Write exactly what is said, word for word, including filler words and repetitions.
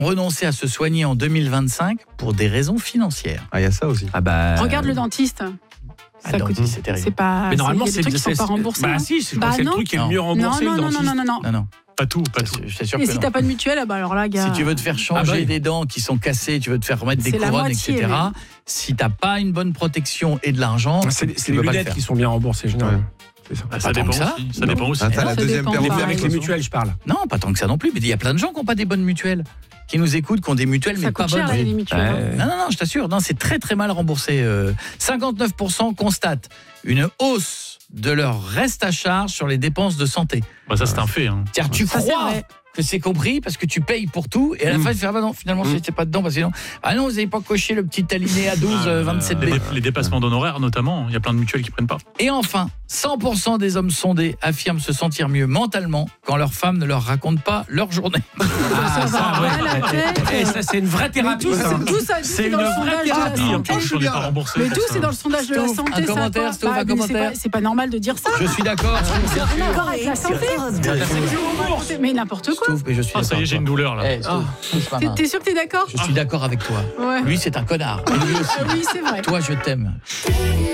renoncer à se soigner en deux mille vingt-cinq pour des raisons financières. Ah, il y a ça aussi. Ah bah. Regarde le dentiste. Ah, Ça le coûte. dentiste, c'est terrible. C'est pas. Mais normalement, c'est c'est des trucs qui c'est- sont pas remboursés. Bah hein. si, c'est Bah c'est le non. truc qui est le Non. mieux Non, remboursé. non, le non, non, dentiste. non, non, non. Non, non. Pas tout, pas tout. Je t'assure Et que si non. t'as pas de mutuelle, ah bah alors là, gars. Si tu veux te faire changer Ah bah oui. des dents qui sont cassées, tu veux te faire remettre des C'est la couronnes, moitié, et cetera. même. Si t'as pas une bonne protection et de l'argent, C'est tu c'est les peux pas le lunettes faire. qui sont bien remboursées, généralement. C'est ça. Bah, Pas ça tant dépend que ça. aussi. Ça dépend aussi. Ah, t'as Non, la ça deuxième dépend paire de pas. Avec les chaussons. mutuelles, je parle. Non, pas tant que ça non plus. Mais il y a plein de gens qui n'ont pas des bonnes mutuelles, qui nous écoutent, qui ont des mutuelles Ça mais pas coûte cher, bonnes. là, les mutuelles. hein. Ouais. Non, non, non, je t'assure, non, c'est très très mal remboursé. Euh, cinquante-neuf pour cent constatent une hausse de leur reste à charge sur les dépenses de santé. Bah, ça, c'est un fait. Hein. C'est-à-dire, tu Ça, c'est crois vrai. que c'est compris parce que tu payes pour tout et à la Mm. fin tu fais ah bah non finalement Mm. c'était pas dedans parce que non ah non vous n'avez pas coché le petit alinéa douze Euh, vingt-sept B. les, dé- les dépassements d'honoraires, notamment, il y a plein de mutuelles qui prennent pas. Et enfin, cent pour cent des hommes sondés affirment se sentir mieux mentalement quand leur femme ne leur raconte pas leur journée. Ça va, ouais. ouais, la tête. Eh, ça, c'est une vraie Mais thérapie. tout, ça. c'est tout ça, tout, C'est c'est dans une le vraie sondage de la thérapie, En santé. plus, on n'est pas remboursé. Mais pour tout, ça. c'est dans le sondage de la Stouff, santé. un ça, commentaire, quoi. Stouff, un Bah, mais c'est commentaire. pas- C'est pas normal de dire ça. Je suis d'accord. C'est rien à voir avec la santé. Mais n'importe quoi. Stouff, mais je suis Ah, ça y est, d'accord j'ai une avec douleur toi. là. Eh, Stouff, touche ma T'es main. t'es sûr que t'es d'accord Je suis d'accord avec toi. Ouais. Lui c'est un connard. Et lui aussi. Oui, c'est vrai. Toi je t'aime.